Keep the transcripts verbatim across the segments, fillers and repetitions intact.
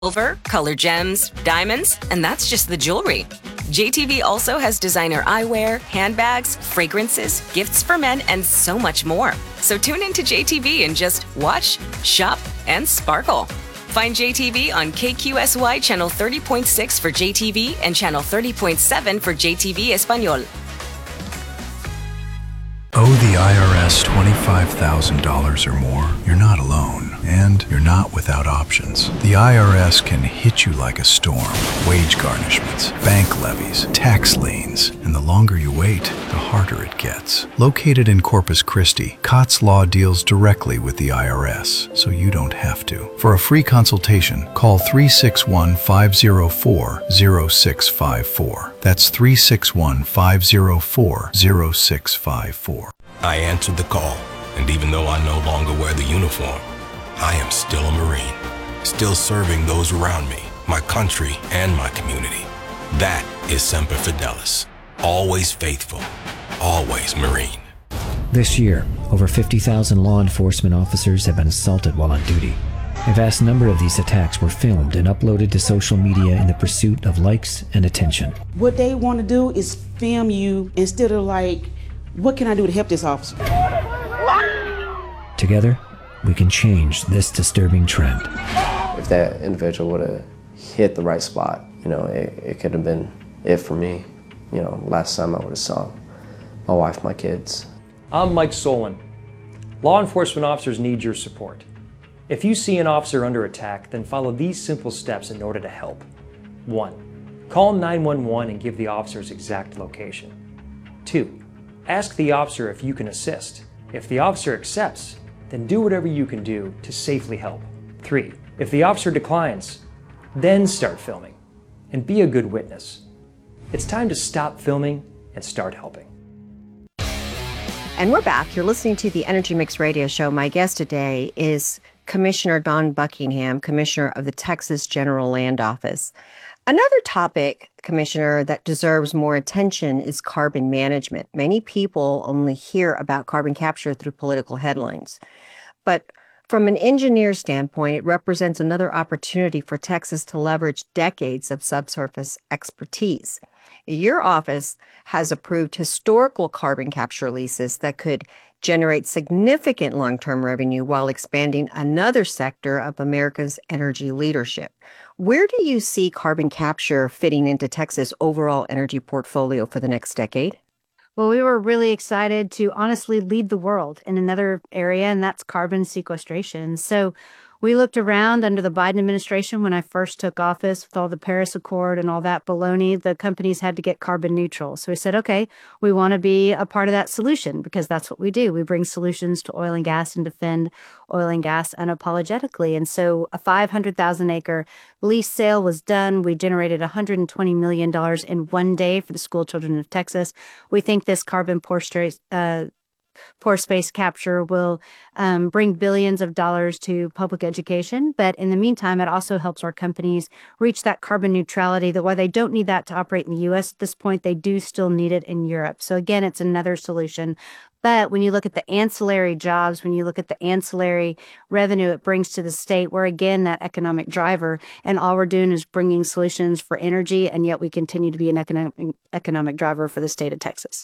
Silver, colored gems, diamonds, and that's just the jewelry. J T V also has designer eyewear, handbags, fragrances, gifts for men, and so much more. So tune into J T V and just watch, shop, and sparkle. Find J T V on K Q S Y Channel thirty point six for J T V and Channel thirty point seven for J T V Español. Owe the I R S twenty-five thousand dollars or more? You're not alone, and you're not without options. The I R S can hit you like a storm. Wage garnishments, bank levies, tax liens, and the longer you wait, the harder it gets. Located in Corpus Christi, Cots Law deals directly with the I R S, so you don't have to. For a free consultation, call three six one, five zero four, zero six five four. That's three six one, five zero four, zero six five four. I answered the call, and even though I no longer wear the uniform, I am still a Marine, still serving those around me, my country, and my community. That is Semper Fidelis, always faithful, always Marine. This year, over fifty thousand law enforcement officers have been assaulted while on duty. A vast number of these attacks were filmed and uploaded to social media in the pursuit of likes and attention. What they want to do is film you instead of like, what can I do to help this officer? Together, we can change this disturbing trend. If that individual would have hit the right spot, you know, it, it could have been it for me. You know, last time I would have saw my wife, my kids. I'm Mike Solon. Law enforcement officers need your support. If you see an officer under attack, then follow these simple steps in order to help. One, call nine one one and give the officer's exact location. Two, ask the officer if you can assist. If the officer accepts, then do whatever you can do to safely help. Three, if the officer declines, then start filming and be a good witness. It's time to stop filming and start helping. And we're back. You're listening to the Energy Mix Radio Show. My guest today is Commissioner Dawn Buckingham, Commissioner of the Texas General Land Office. Another topic, Commissioner, that deserves more attention is carbon management. Many people only hear about carbon capture through political headlines. But from an engineer standpoint, it represents another opportunity for Texas to leverage decades of subsurface expertise. Your office has approved historical carbon capture leases that could generate significant long-term revenue while expanding another sector of America's energy leadership. Where do you see carbon capture fitting into Texas' overall energy portfolio for the next decade? Well, we were really excited to honestly lead the world in another area, and that's carbon sequestration. So we looked around under the Biden administration when I first took office with all the Paris Accord and all that baloney. The companies had to get carbon neutral. So we said, okay, we want to be a part of that solution because that's what we do. We bring solutions to oil and gas and defend oil and gas unapologetically. And so a five hundred thousand acre lease sale was done. We generated one hundred twenty million dollars in one day for the school children of Texas. We think this carbon pore space, uh, pore space capture will um, bring billions of dollars to public education. But in the meantime, it also helps our companies reach that carbon neutrality, that while they don't need that to operate in the U S at this point, they do still need it in Europe. So again, it's another solution. But when you look at the ancillary jobs, when you look at the ancillary revenue it brings to the state, we're again that economic driver. And all we're doing is bringing solutions for energy, and yet we continue to be an economic, economic driver for the state of Texas.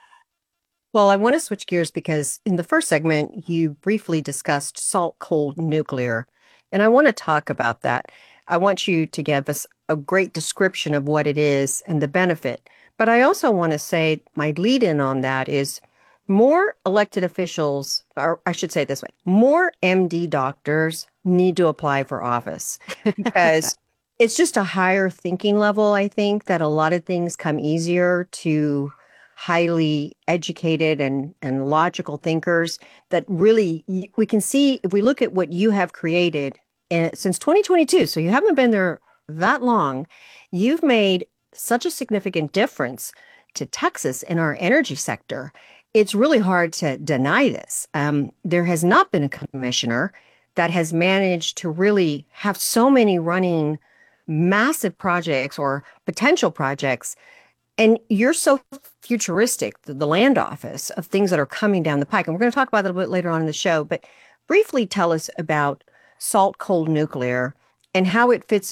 Well, I want to switch gears because in the first segment, you briefly discussed salt cold nuclear, and I want to talk about that. I want you to give us a great description of what it is and the benefit. But I also want to say my lead in on that is more elected officials, or I should say it this way, more M D doctors need to apply for office because it's just a higher thinking level, I think, that a lot of things come easier to highly educated and, and logical thinkers that really we can see if we look at what you have created and since twenty twenty-two. So you haven't been there that long. You've made such a significant difference to Texas in our energy sector. It's really hard to deny this. Um, there has not been a commissioner that has managed to really have so many running massive projects or potential projects. And you're so futuristic, the, the land office, of things that are coming down the pike. And we're going to talk about that a little bit later on in the show. But briefly tell us about salt cold nuclear and how it fits